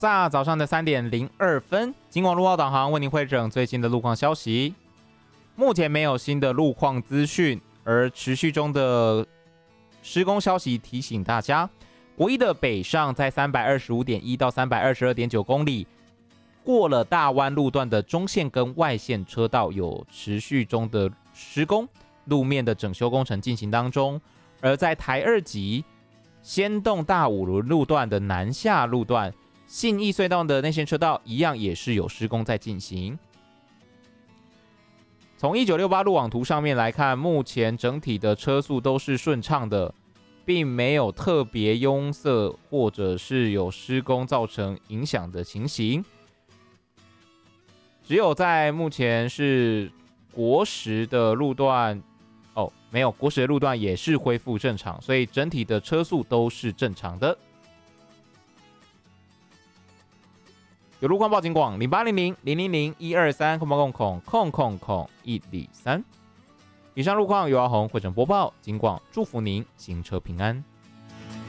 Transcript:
在早上的3:02，警广路报导航为您汇整最新的路况消息。目前没有新的路况资讯，而持续中的施工消息提醒大家，国一的北上在325.1到322.9公里，过了大湾路段的中线跟外线车道有持续中的施工，路面的整修工程进行当中。而在台二级先动大五轮路段的南下路段，信义隧道的内线车道一样也是有施工在进行。从1968路网图上面来看，目前整体的车速都是顺畅的，并没有特别拥塞或者是有施工造成影响的情形。只有在目前是国十的路段，没有，国十的路段也是恢复正常，所以整体的车速都是正常的。有路况报警广0800-000-123-123。以上路况由阿宏汇整播报，警广祝福您行车平安。